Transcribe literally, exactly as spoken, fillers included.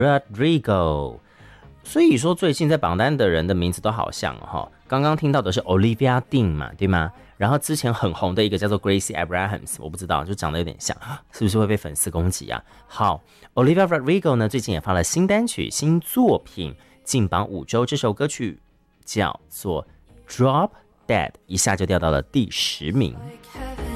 Rodrigo。所以说最近在榜单的人的名字都好像哦，刚刚听到的是 Olivia Dean 嘛，对吗？然后之前很红的一个叫做 Gracie Abrahams， 我不知道，就长得有点像，是不是会被粉丝攻击啊？好 ，Olivia Rodrigo 呢最近也发了新单曲、新作品，进榜五周，这首歌曲叫做 Drop Dead， 一下就掉到了第十名。